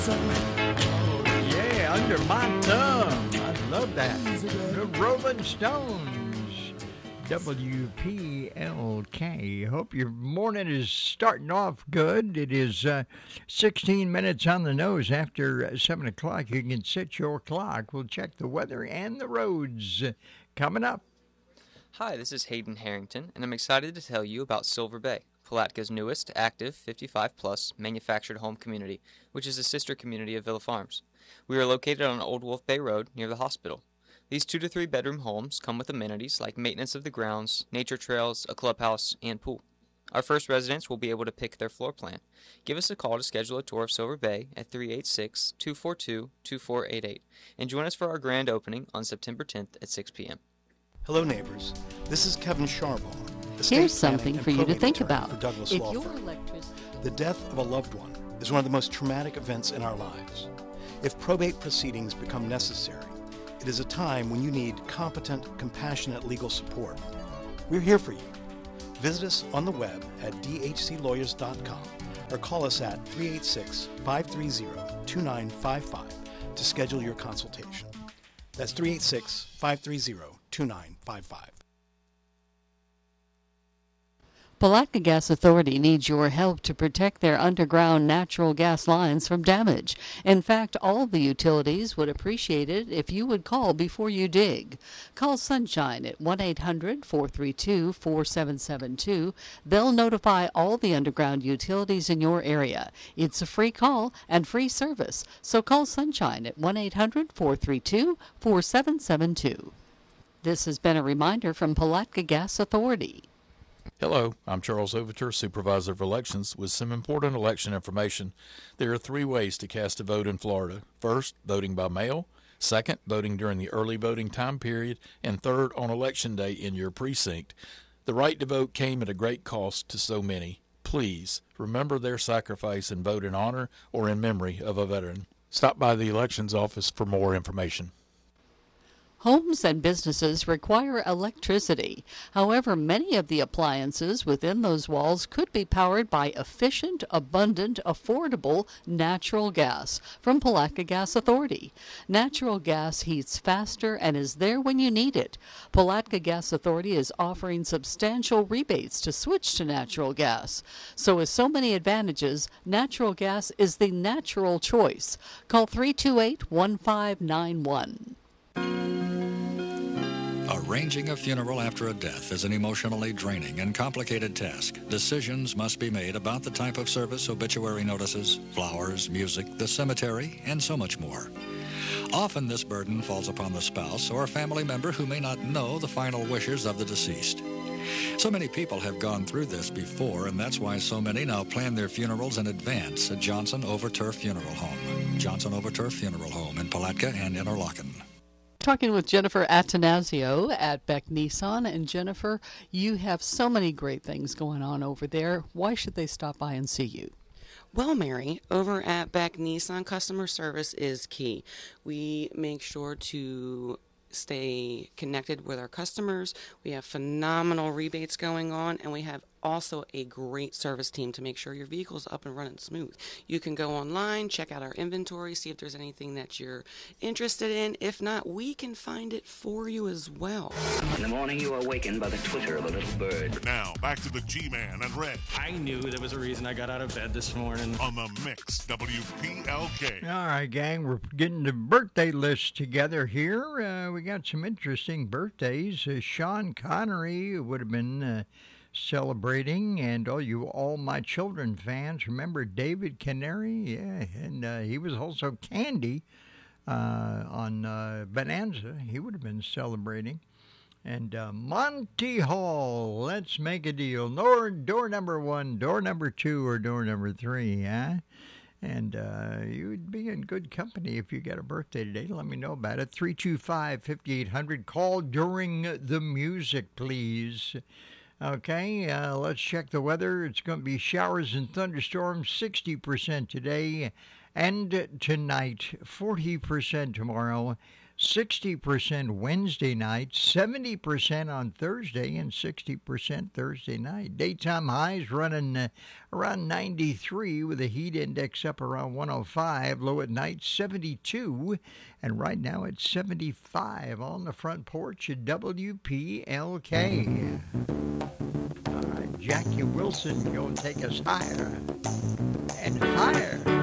Oh, yeah, under my thumb. I love that. The Rolling Stones. WPLK. Hope your morning is starting off good. It is 16 minutes on the nose after 7 o'clock. You can set your clock. We'll check the weather and the roads coming up. Hi, this is Hayden Harrington, and I'm excited to tell you about Silver Bay, Palatka newest, active, 55-plus manufactured home community, which is a sister community of Villa Farms. We are located on Old Wolf Bay Road, near the hospital. These 2 to 3 bedroom homes come with amenities like maintenance of the grounds, nature trails, a clubhouse, and pool. Our first residents will be able to pick their floor plan. Give us a call to schedule a tour of Silver Bay at 386-242-2488, and join us for our grand opening on September 10th at 6 p.m. Hello, neighbors. This is Kevin Sharbaugh. Here's something for you to think about. If your the death of a loved one is one of the most traumatic events in our lives. If probate proceedings become necessary, it is a time when you need competent, compassionate legal support. We're here for you. Visit us on the web at dhclawyers.com or call us at 386-530-2955 to schedule your consultation. That's 386-530-2955. Palatka Gas Authority needs your help to protect their underground natural gas lines from damage. In fact, all the utilities would appreciate it if you would call before you dig. Call Sunshine at 1-800-432-4772. They'll notify all the underground utilities in your area. It's a free call and free service, so call Sunshine at 1-800-432-4772. This has been a reminder from Palatka Gas Authority. Hello, I'm Charles Overture, Supervisor of Elections, with some important election information. There are 3 ways to cast a vote in Florida. First, voting by mail. Second, voting during the early voting time period. And third, on Election Day in your precinct. The right to vote came at a great cost to so many. Please, remember their sacrifice and vote in honor or in memory of a veteran. Stop by the Elections Office for more information. Homes and businesses require electricity. However, many of the appliances within those walls could be powered by efficient, abundant, affordable natural gas from Palatka Gas Authority. Natural gas heats faster and is there when you need it. Palatka Gas Authority is offering substantial rebates to switch to natural gas. So with so many advantages, natural gas is the natural choice. Call 328-1591. Arranging a funeral after a death is an emotionally draining and complicated task. Decisions must be made about the type of service, obituary notices, flowers, music, the cemetery, and so much more. Often this burden falls upon the spouse or a family member who may not know the final wishes of the deceased. So many people have gone through this before, and that's why so many now plan their funerals in advance at Johnson Overturf Funeral Home. Johnson Overturf Funeral Home in Palatka and Interlaken. Talking with Jennifer Attanasio at Beck Nissan. And Jennifer, you have so many great things going on over there. Why should they stop by and see you? Well, Mary, over at Beck Nissan, customer service is key. We make sure to stay connected with our customers. We have phenomenal rebates going on, and we have also a great service team to make sure your vehicle's up and running smooth. You can go online, check out our inventory, see if there's anything that you're interested in. If not, we can find it for you as well. In the morning, you are awakened by the twitter of a little bird. Now, back to the G-Man and Red. I knew there was a reason I got out of bed this morning. On the Mix, WPLK. All right, gang, we're getting the birthday list together here. We got some interesting birthdays. Sean Connery would have been celebrating, and all my children fans remember David Canary, yeah, and he was also Candy on Bonanza. He would have been celebrating. And Monty Hall, let's make a deal. Door number 1, door number 2, or door number 3, huh? And you would be in good company if you got a birthday today. Let me know about it. 325-5800. Call during the music, please. Okay, let's check the weather. It's going to be showers and thunderstorms, 60% today and tonight, 40% tomorrow, 60% Wednesday night, 70% on Thursday, and 60% Thursday night. Daytime highs running around 93 with a heat index up around 105. Low at night, 72. And right now it's 75 on the front porch at WPLK. All right, Jackie Wilson going to take us higher and higher.